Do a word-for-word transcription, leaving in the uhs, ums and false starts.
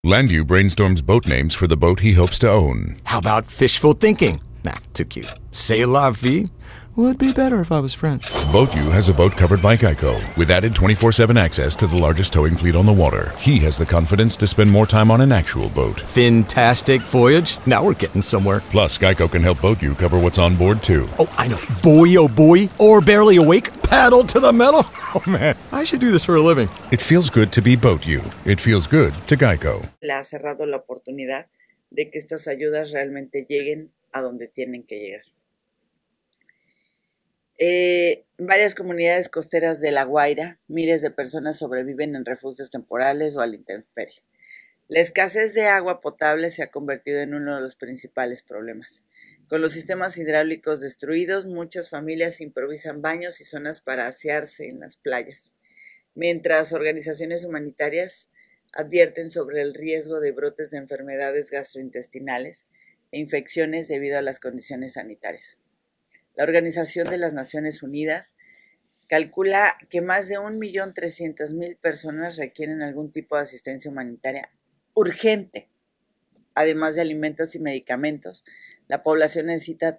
Landu brainstorms boat names for the boat he hopes to own. How about fishful thinking? Nah, too cute. C'est la vie would be better if I was French. BoatU has a boat covered by Geico, with added twenty-four seven access to the largest towing fleet on the water. He has the confidence to spend more time on an actual boat. Fantastic voyage. Now we're getting somewhere. Plus, Geico can help BoatU cover what's on board, too. Oh, I know. Boy, oh boy. Or barely awake. Paddle to the metal. Oh, man. I should do this for a living. It feels good to be BoatU. It feels good to Geico. Le ha cerrado la oportunidad de que estas ayudas realmente lleguen a donde tienen que llegar. Eh, varias comunidades costeras de La Guaira, miles de personas sobreviven en refugios temporales o a la intemperie. La escasez de agua potable se ha convertido en uno de los principales problemas. Con los sistemas hidráulicos destruidos, muchas familias improvisan baños y zonas para asearse en las playas, mientras organizaciones humanitarias advierten sobre el riesgo de brotes de enfermedades gastrointestinales e infecciones debido a las condiciones sanitarias. La Organización de las Naciones Unidas calcula que más de un millón trescientas mil personas requieren algún tipo de asistencia humanitaria urgente. Además de alimentos y medicamentos, la población necesita